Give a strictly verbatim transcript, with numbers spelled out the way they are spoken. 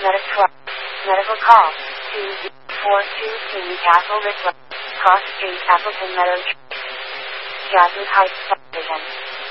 Medical, medical call. two four two two Castle Ridge, Cross Street, Appleton Meadows, Jasmine Heights Subdivision.